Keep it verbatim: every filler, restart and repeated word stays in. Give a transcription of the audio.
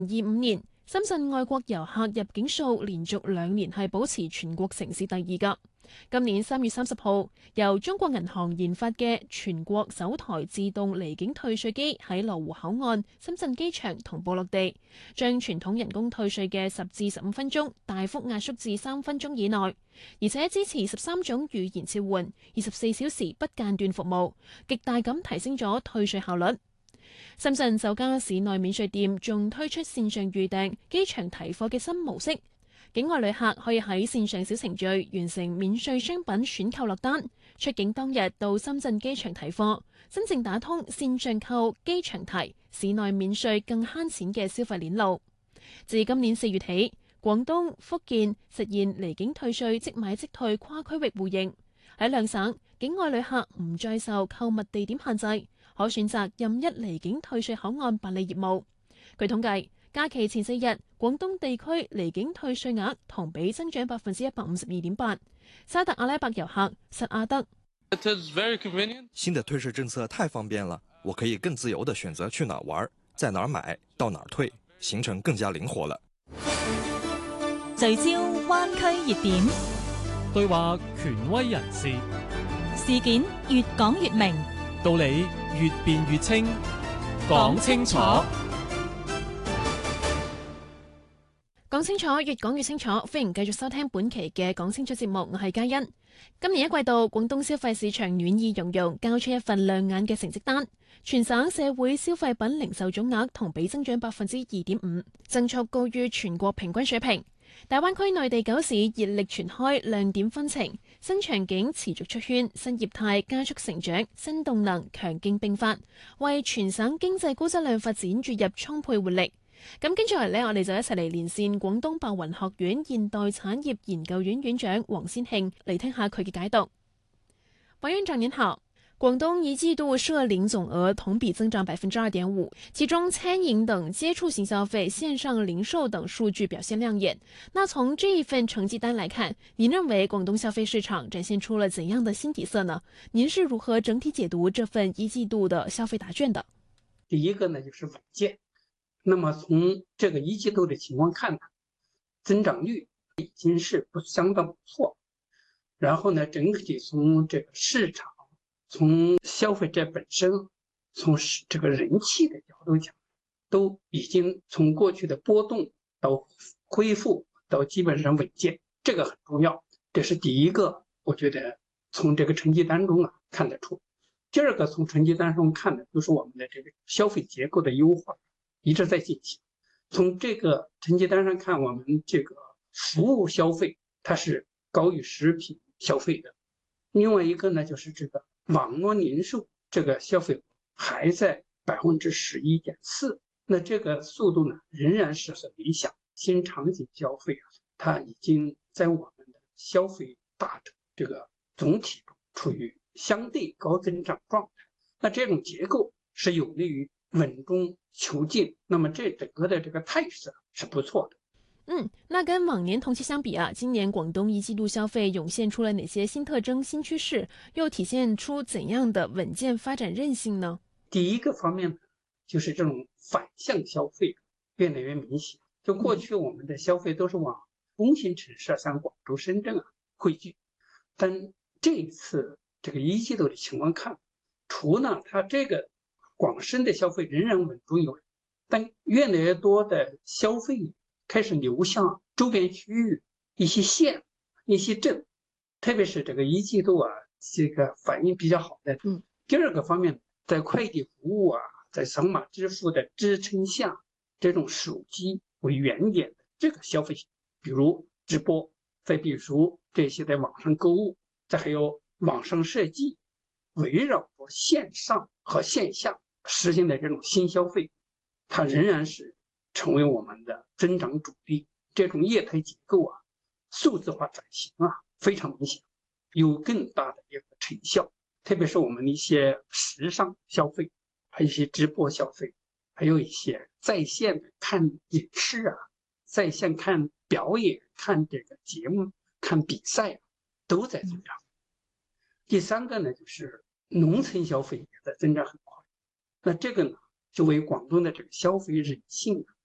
二五年，深圳外國遊客入境數連續兩年係保持全國城市第二噶。今年三月三十號，由中國銀行研發嘅全國首台自動離境退稅機喺羅湖口岸、深圳機場同步落地，將傳統人工退稅嘅十至十五分鐘大幅壓縮至三分鐘以內，而且支持十三種語言切換，二十四小時不間斷服務，極大咁提升咗退稅效率。深圳首家市內免稅店仲推出線上預訂、機場提貨嘅新模式，境外旅客可以喺線上小程序完成免稅商品選購落單，出境當日到深圳機場提貨，真正打通線上購、機場提、市內免稅更慳錢嘅消費鏈路。自今年四月起，廣東、福建實現離境退稅即買即退跨區域互認，喺兩省境外旅客唔再受購物地點限制，可選擇任一離境退稅口岸辦理業務。據統計，假期前四日，廣東地區離境退稅額同比增長百分之一百五十二點八。沙特阿拉伯遊客實阿德， 新的退稅政策太方便了，我可以更自由地選擇去哪玩，在哪買，到哪退，行程更加靈活了。 聚焦灣區熱點， 對話權威人士， 事件越講越明， 道理越辯越清，講清楚。 講清楚，越講越清楚。歡迎繼續收聽本期嘅講清楚節目，我係嘉欣。今年一季度，廣東消費市場暖意融融，交出一份亮眼嘅成績單。全省社會消費品零售總額同比增長百分之二點五，增速高於全國平均水平。大灣區內地九市熱力全開，亮點紛呈，新場景持續出圈，新業態加速成長，新動能強勁並發，為全省經濟高質量發展注入充沛活力。咁跟住嚟呢，我哋就一齊嚟連線廣東白雲學院現代產業研究院院長王先慶嚟聽下佢嘅解讀。王院長您好，廣東一季度涉零總額同比增長百分之二點五，其中餐飲等接觸型消費、線上零售等數據表現亮眼。那從這一份成績單來看，您認為廣東消費市場展現出了怎樣的新底色呢？您是如何整體解讀這份一季度的消費答卷的？ 第一個呢，就是穩健。那麼從這個一季度的情況看呢，增長率已經是不相當不錯。然後呢，整體從這個市場、從消費者本身、從這個人氣的角度講，都已經從過去的波動到恢復到基本上穩健，這個很重要。這是第一個，我覺得從這個成績單中啊看得出。第二個從成績單中看的就是我們的這個消費結構的優化一直在進行。從這個成績單上看，我們這個服務消費它是高於食品消費的。另外一個呢，就是這個網絡零售這個消費還在百分之十一點四，那這個速度呢仍然是很理想。新場景消費啊，它已經在我們的消費大的這個總體處於相對高增長狀態。那這種結構是有利於穩中求進，那麼這整個的這個態勢是不錯的。 嗯，那跟往年同期相比啊，今年廣東一季度消費湧現出了哪些新特徵、新趨勢，又體現出怎樣的穩健發展韌性呢？ 第一個方面就是這種反向消費越來越明顯。就過去我們的消費都是往中心城市，像廣州、深圳啊匯聚，但這一次這個一季度的情況看，除了它這個廣深的消費仍然穩中有，但越來越多的消費開始流向周邊區域、一些縣、一些鎮，特別是這個一季度啊，這個反應比較好的。嗯，第二個方面，在快遞服務啊，在掃碼支付的支撐下，這種手機為原點的這個消費，比如直播，再比如這些在網上購物，再還有網上設計，圍繞着線上和線下實行的這種新消費，它仍然是成為我們的增長主力。這種業態結構啊，數字化轉型啊，非常明顯，有更大的一個成效。特別是我們一些時尚消費，還有一些直播消費，還有一些在線看影視啊，在線看表演、看這個節目、看比賽啊，都在增長。第三個呢，就是農村消費也在增長很快。那這個呢，就為廣東的這個消費韌性